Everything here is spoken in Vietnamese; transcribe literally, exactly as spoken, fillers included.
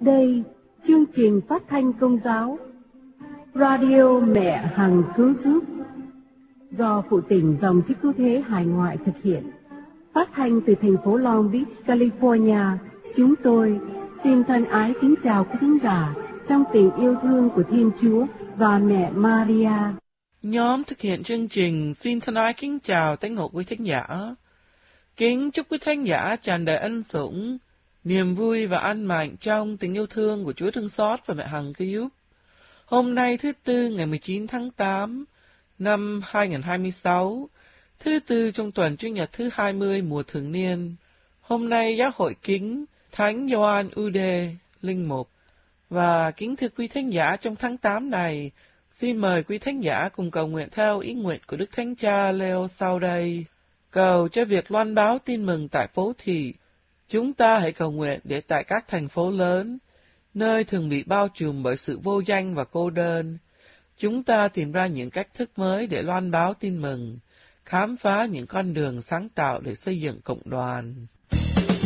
Đây, chương trình phát thanh công giáo Radio Mẹ Hằng Cứu Giúp do Phụ Tỉnh Dòng Chức Cứu Thế Hải Ngoại thực hiện, phát thanh từ thành phố Long Beach, California. Chúng tôi xin thân ái kính chào quý khán giả trong tình yêu thương của Thiên Chúa và Mẹ Maria. Nhóm thực hiện chương trình xin thân ái kính chào tất cả quý thính giả. Kính chúc quý thính giả tràn đầy ân sủng, niềm vui và an mạnh trong tình yêu thương của Chúa thương xót và Mẹ Hằng Cứu Giúp. Hôm nay thứ Tư ngày mười chín tháng tám năm hai nghìn không trăm hai mươi sáu, thứ Tư trong tuần Chủ nhật thứ hai mươi mùa thường niên. Hôm nay giáo hội kính Thánh Gioan Ude linh mục. Và kính thưa quý thính giả, trong tháng tám này, xin mời quý thính giả cùng cầu nguyện theo ý nguyện của Đức Thánh Cha Leo sau đây. Cầu cho việc loan báo tin mừng tại phố thị. Chúng ta hãy cầu nguyện để tại các thành phố lớn, nơi thường bị bao trùm bởi sự vô danh và cô đơn, chúng ta tìm ra những cách thức mới để loan báo tin mừng, khám phá những con đường sáng tạo để xây dựng cộng đoàn.